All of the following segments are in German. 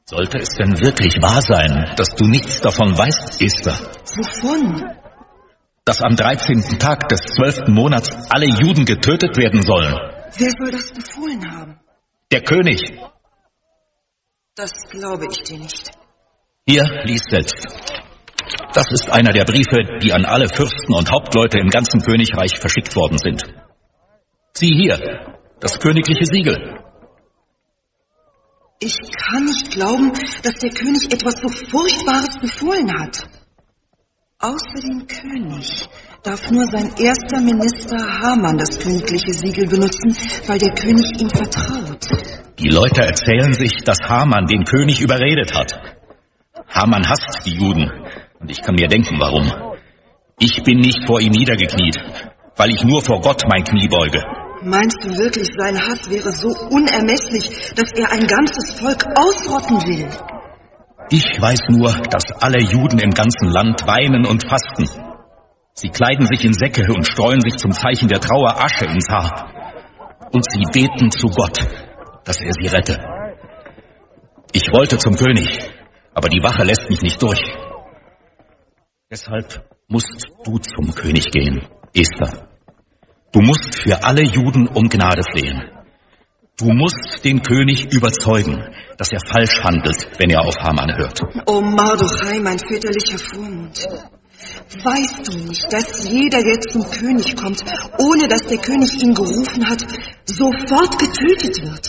Sollte es denn wirklich wahr sein, dass du nichts davon weißt, Esther? Wovon? Dass am 13. Tag des 12. Monats alle Juden getötet werden sollen. Wer soll das befohlen haben? Der König. Das glaube ich dir nicht. Hier, lies selbst. Das ist einer der Briefe, die an alle Fürsten und Hauptleute im ganzen Königreich verschickt worden sind. Sieh hier, das königliche Siegel. Ich kann nicht glauben, dass der König etwas so Furchtbares befohlen hat. Außer dem König darf nur sein erster Minister Haman das königliche Siegel benutzen, weil der König ihm vertraut. Die Leute erzählen sich, dass Haman den König überredet hat. Haman hasst die Juden und ich kann mir denken, warum. Ich bin nicht vor ihm niedergekniet, weil ich nur vor Gott mein Knie beuge. Meinst du wirklich, sein Hass wäre so unermesslich, dass er ein ganzes Volk ausrotten will? Ich weiß nur, dass alle Juden im ganzen Land weinen und fasten. Sie kleiden sich in Säcke und streuen sich zum Zeichen der Trauer Asche ins Haar. Und sie beten zu Gott, dass er sie rette. Ich wollte zum König, aber die Wache lässt mich nicht durch. Deshalb musst du zum König gehen, Esther. Du musst für alle Juden um Gnade flehen. Du musst den König überzeugen, dass er falsch handelt, wenn er auf Haman hört. O Mardochai, mein väterlicher Vormund, weißt du nicht, dass jeder, der zum König kommt, ohne dass der König ihn gerufen hat, sofort getötet wird?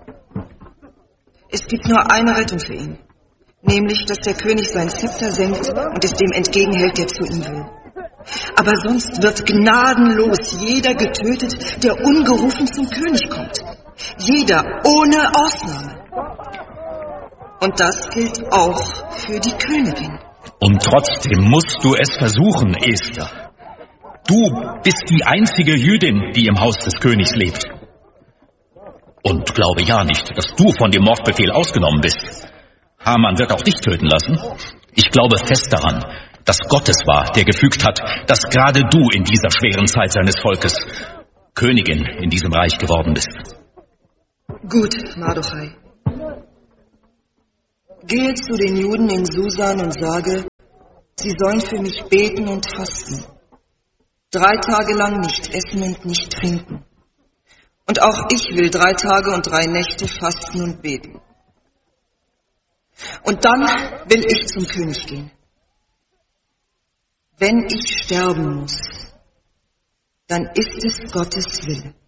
Es gibt nur eine Rettung für ihn, nämlich, dass der König sein Zepter senkt und es dem entgegenhält, der zu ihm will. Aber sonst wird gnadenlos jeder getötet, der ungerufen zum König kommt. Jeder, ohne Ausnahme. Und das gilt auch für die Königin. Und trotzdem musst du es versuchen, Esther. Du bist die einzige Jüdin, die im Haus des Königs lebt. Und glaube ja nicht, dass du von dem Mordbefehl ausgenommen bist. Haman wird auch dich töten lassen. Ich glaube fest daran, dass Gott es war, der gefügt hat, dass gerade du in dieser schweren Zeit seines Volkes Königin in diesem Reich geworden bist. Gut, Mardochai. Gehe zu den Juden in Susan und sage, sie sollen für mich beten und fasten. 3 Tage lang nicht essen und nicht trinken. Und auch ich will 3 Tage und 3 Nächte fasten und beten. Und dann will ich zum König gehen. Wenn ich sterben muss, dann ist es Gottes Wille.